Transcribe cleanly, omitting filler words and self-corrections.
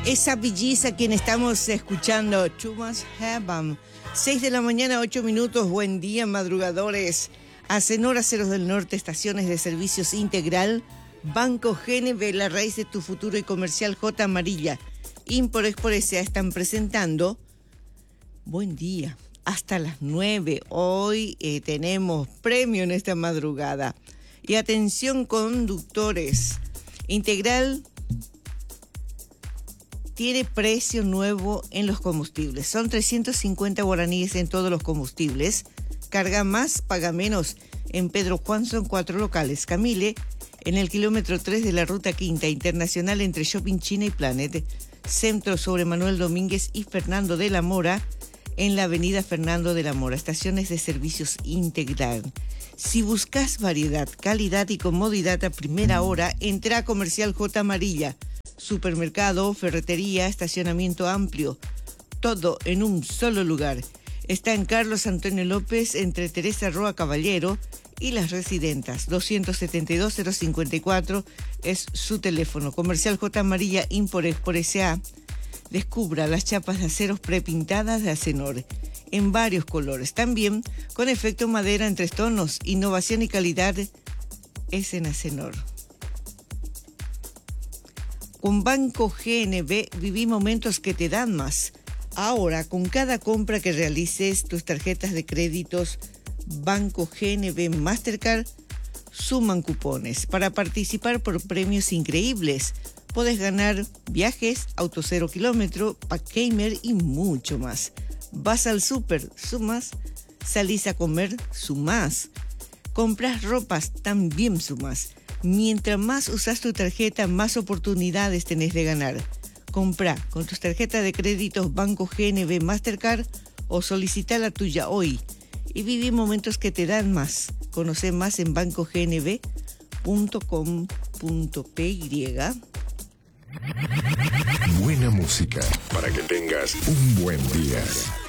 Esa belleza quien estamos escuchando, Too Much Heaven. 6 de la mañana, 8 minutos. Buen día, madrugadores. Acenor, Aceros del Norte, estaciones de servicios integral. Banco GNB, la raíz de tu futuro, y Comercial J Amarilla. Impor-Export S.A. están presentando Buen Día. Hasta las 9. Hoy tenemos premio en esta madrugada. Y atención, conductores. Integral tiene precio nuevo en los combustibles. Son 350 guaraníes en todos los combustibles. Carga más, paga menos. En Pedro Juan son 4 locales. Camile, en el kilómetro 3 de la Ruta Quinta Internacional entre Shopping China y Planet. Centro sobre Manuel Domínguez y Fernando de la Mora, en la avenida Fernando de la Mora. Estaciones de servicios integral. Si buscas variedad, calidad y comodidad a primera hora, entra a Comercial J Amarilla. Supermercado, ferretería, estacionamiento amplio, todo en un solo lugar. Está en Carlos Antonio López, entre Teresa Roa Caballero y Las Residentas. 272-054 es su teléfono. Comercial J Amarilla, Impor-Export S.A. Descubra las chapas de aceros prepintadas de Acenor en varios colores. También con efecto madera en 3 tonos. Innovación y calidad es en Acenor. Con Banco GNB viví momentos que te dan más. Ahora, con cada compra que realices, tus tarjetas de créditos Banco GNB Mastercard suman cupones para participar por premios increíbles. Podés ganar viajes, auto 0 kilómetro, pack gamer y mucho más. Vas al súper, sumas. Salís a comer, sumás. Compras ropas, también sumás. Mientras más usas tu tarjeta, más oportunidades tenés de ganar. Comprá con tus tarjetas de créditos Banco GNB Mastercard o solicita la tuya hoy. Y viví momentos que te dan más. Conoce más en bancognb.com.py. Buena música para que tengas un buen día.